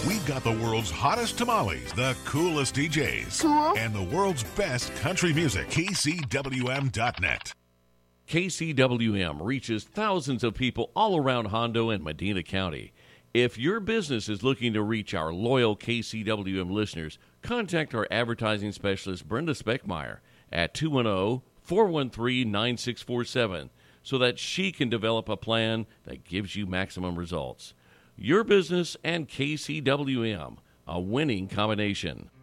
We've got the world's hottest tamales, the coolest DJs, Cool. and the world's best country music. KCWM.net. KCWM reaches thousands of people all around Hondo and Medina County. If your business is looking to reach our loyal KCWM listeners, contact our advertising specialist, Brenda Speckmeyer, at 210-413-9647 so that she can develop a plan that gives you maximum results. Your business and KCWM, a winning combination.